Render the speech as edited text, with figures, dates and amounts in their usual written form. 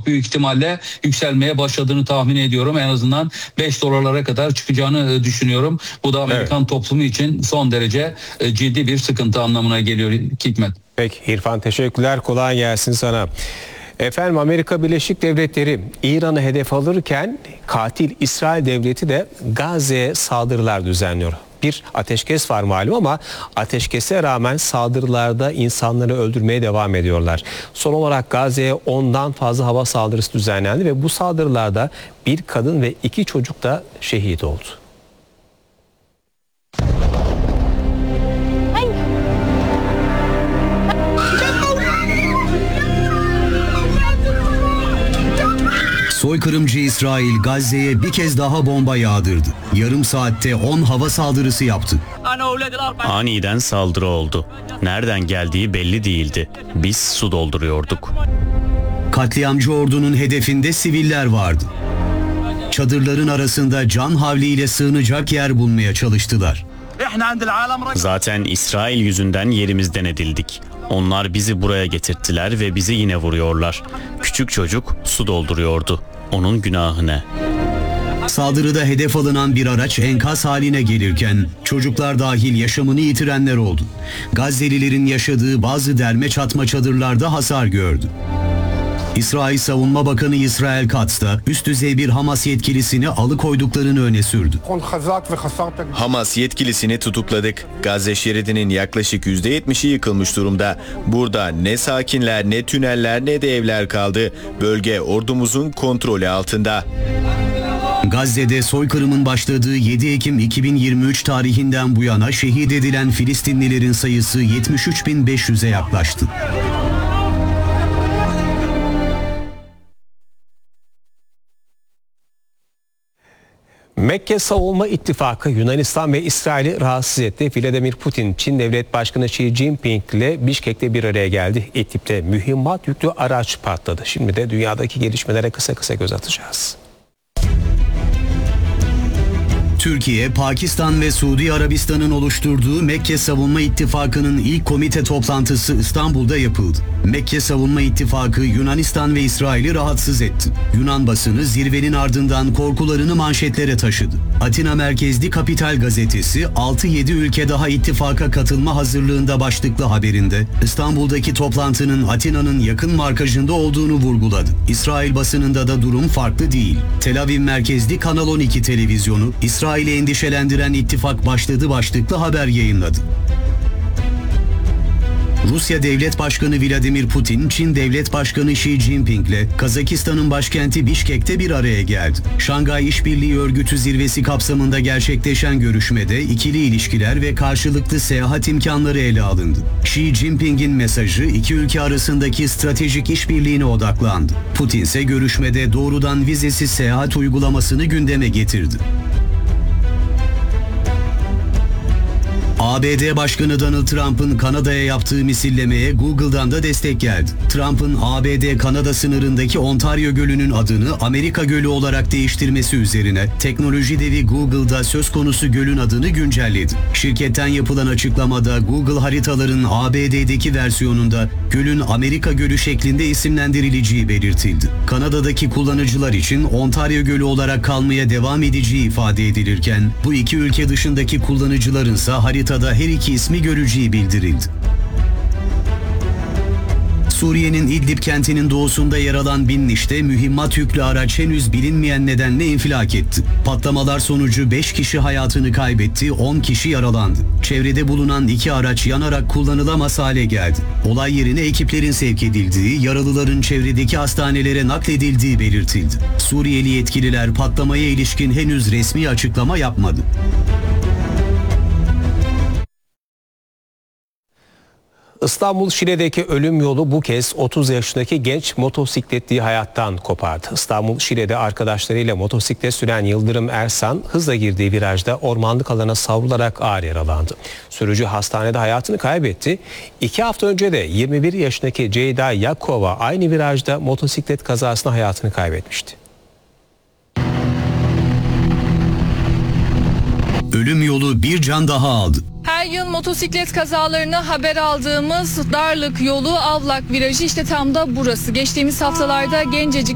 çok büyük ihtimalle yükselmeye başladığını tahmin ediyorum. En azından $5 kadar çıkacağını düşünüyorum. Bu da Amerikan toplumu için son derece ciddi bir sıkıntı anlamına geliyor Hikmet. Peki İrfan, teşekkürler. Kolay gelsin sana. Efendim, Amerika Birleşik Devletleri İran'ı hedef alırken katil İsrail devleti de Gazze'ye saldırılar düzenliyor. Bir ateşkes var malum ama ateşkese rağmen saldırılarda insanları öldürmeye devam ediyorlar. Son olarak Gazze'ye 10'dan fazla hava saldırısı düzenlendi ve bu saldırılarda bir kadın ve 2 çocuk da şehit oldu. Soykırımcı İsrail Gazze'ye bir kez daha bomba yağdırdı. Yarım saatte 10 hava saldırısı yaptı. Aniden saldırı oldu. Nereden geldiği belli değildi. Biz su dolduruyorduk. Katliamcı ordunun hedefinde siviller vardı. Çadırların arasında can havliyle sığınacak yer bulmaya çalıştılar. Zaten İsrail yüzünden yerimizden edildik. Onlar bizi buraya getirttiler ve bizi yine vuruyorlar. Küçük çocuk su dolduruyordu. Onun günahı ne? Saldırıda hedef alınan bir araç enkaz haline gelirken çocuklar dahil yaşamını yitirenler oldu. Gazze'lilerin yaşadığı bazı derme çatma çadırlarda hasar gördü. İsrail Savunma Bakanı İsrail Katz da üst düzey bir Hamas yetkilisini alıkoyduklarını öne sürdü. Hamas yetkilisini tutukladık. Gazze şeridinin yaklaşık %70'i yıkılmış durumda. Burada ne sakinler, ne tüneller, ne de evler kaldı. Bölge ordumuzun kontrolü altında. Gazze'de soykırımın başladığı 7 Ekim 2023 tarihinden bu yana şehit edilen Filistinlilerin sayısı 73.500'e yaklaştı. Mekke Savunma İttifakı Yunanistan ve İsrail'i rahatsız etti. Vladimir Putin, Çin Devlet Başkanı Xi Jinping ile Bişkek'te bir araya geldi. İdlib'de mühimmat yüklü araç patladı. Şimdi de dünyadaki gelişmelere kısa göz atacağız. Türkiye, Pakistan ve Suudi Arabistan'ın oluşturduğu Mekke Savunma İttifakı'nın ilk komite toplantısı İstanbul'da yapıldı. Mekke Savunma İttifakı Yunanistan ve İsrail'i rahatsız etti. Yunan basını zirvenin ardından korkularını manşetlere taşıdı. Atina merkezli Kapital gazetesi 6-7 ülke daha ittifaka katılma hazırlığında başlıklı haberinde İstanbul'daki toplantının Atina'nın yakın markajında olduğunu vurguladı. İsrail basınında da durum farklı değil. Tel Aviv merkezli Kanal 12 televizyonu İsrail'i endişelendiren ittifak başladı başlıklı haber yayınladı. Rusya Devlet Başkanı Vladimir Putin, Çin Devlet Başkanı Xi Jinping ile Kazakistan'ın başkenti Bişkek'te bir araya geldi. Şangay İşbirliği Örgütü zirvesi kapsamında gerçekleşen görüşmede ikili ilişkiler ve karşılıklı seyahat imkanları ele alındı. Xi Jinping'in mesajı iki ülke arasındaki stratejik işbirliğine odaklandı. Putin ise görüşmede doğrudan vizesiz seyahat uygulamasını gündeme getirdi. ABD Başkanı Donald Trump'ın Kanada'ya yaptığı misillemeye Google'dan da destek geldi. Trump'ın ABD-Kanada sınırındaki Ontario Gölü'nün adını Amerika Gölü olarak değiştirmesi üzerine teknoloji devi Google'da söz konusu gölün adını güncelledi. Şirketten yapılan açıklamada Google haritaların ABD'deki versiyonunda gölün Amerika Gölü şeklinde isimlendirileceği belirtildi. Kanada'daki kullanıcılar için Ontario Gölü olarak kalmaya devam edeceği ifade edilirken bu iki ülke dışındaki kullanıcılarınsa haritada her iki ismi göreceği bildirildi. Suriye'nin İdlib kentinin doğusunda yer alan Binniş'te mühimmat yüklü araç henüz bilinmeyen nedenle infilak etti. Patlamalar sonucu 5 kişi hayatını kaybetti, 10 kişi yaralandı. Çevrede bulunan 2 araç yanarak kullanılamaz hale geldi. Olay yerine ekiplerin sevk edildiği, yaralıların çevredeki hastanelere nakledildiği belirtildi. Suriyeli yetkililer patlamaya ilişkin henüz resmi açıklama yapmadı. İstanbul Şile'deki ölüm yolu bu kez 30 yaşındaki genç motosikletliyi hayattan kopardı. İstanbul Şile'de arkadaşlarıyla motosiklet süren Yıldırım Ersan hızla girdiği virajda ormanlık alana savrularak ağır yaralandı. Sürücü hastanede hayatını kaybetti. 2 hafta önce de 21 yaşındaki Ceyda Yakova aynı virajda motosiklet kazasında hayatını kaybetmişti. Ölüm yolu bir can daha aldı. Her yıl motosiklet kazalarını haber aldığımız Darlık yolu Avlak virajı işte tam da burası. Geçtiğimiz haftalarda gencecik